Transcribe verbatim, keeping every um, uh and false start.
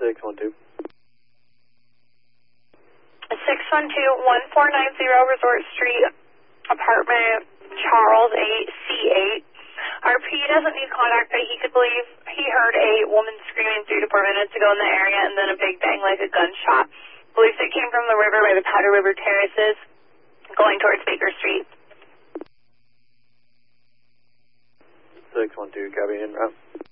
six one two. six one two, one four nine zero Resort Street, apartment Charles eight, C eight. R P doesn't need contact, but he could believe he heard a woman screaming three to four minutes ago in the area and then a big bang like a gunshot. Believes it came from the river by the Powder River Terraces going towards Baker Street. six one two, copy in route.